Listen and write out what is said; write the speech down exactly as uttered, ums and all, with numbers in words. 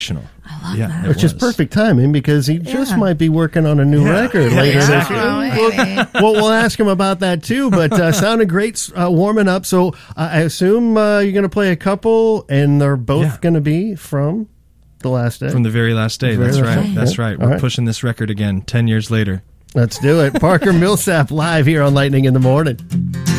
I love yeah, that. Which is perfect timing because he just Yeah. might be working on a new Yeah. record Yeah, later this exactly. year. Oh, maybe. Well, we'll ask him about that too, but uh, sounded great uh, warming up. So uh, I assume uh, you're going to play a couple, and they're both Yeah. going to be from The Last Day. From the very last day. Very That's last right. day. That's Yeah. right. All We're right. pushing this record again ten years later. Let's do it. Parker Millsap live here on Lightning in the Morning.